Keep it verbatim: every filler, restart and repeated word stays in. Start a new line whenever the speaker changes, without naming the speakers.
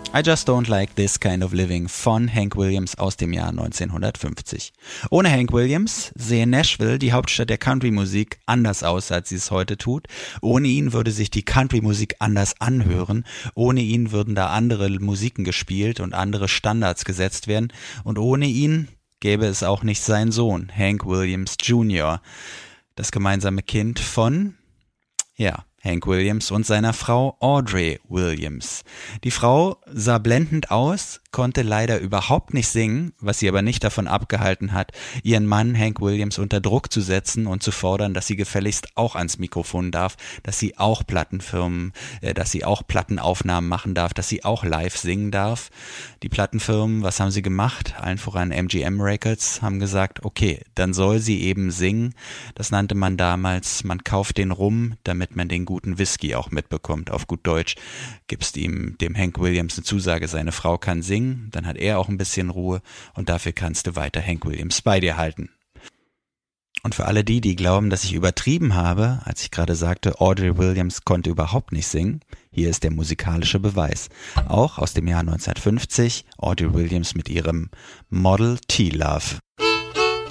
I Just Don't Like This Kind of Living von Hank Williams aus dem Jahr neunzehnhundertfünfzig. Ohne Hank Williams sähe Nashville, die Hauptstadt der Country-Musik, anders aus, als sie es heute tut. Ohne ihn würde sich die Country-Musik anders anhören. Ohne ihn würden da andere Musiken gespielt und andere Standards gesetzt werden. Und ohne ihn gäbe es auch nicht seinen Sohn, Hank Williams Junior, das gemeinsame Kind von, ja, Hank Williams und seiner Frau Audrey Williams. Die Frau sah blendend aus, konnte leider überhaupt nicht singen, was sie aber nicht davon abgehalten hat, ihren Mann Hank Williams unter Druck zu setzen und zu fordern, dass sie gefälligst auch ans Mikrofon darf, dass sie auch Plattenfirmen, äh, dass sie auch Plattenaufnahmen machen darf, dass sie auch live singen darf. Die Plattenfirmen, was haben sie gemacht? Allen voran M G M Records, haben gesagt, okay, dann soll sie eben singen. Das nannte man damals, man kauft den rum, damit man den guten Whisky auch mitbekommt. Auf gut Deutsch gibst ihm, dem Hank Williams, eine Zusage, seine Frau kann singen, dann hat er auch ein bisschen Ruhe und dafür kannst du weiter Hank Williams bei dir halten. Und für alle die, die glauben, dass ich übertrieben habe, als ich gerade sagte, Audrey Williams konnte überhaupt nicht singen, hier ist der musikalische Beweis. Auch aus dem Jahr neunzehnhundertfünfzig, Audrey Williams mit ihrem Model T Love.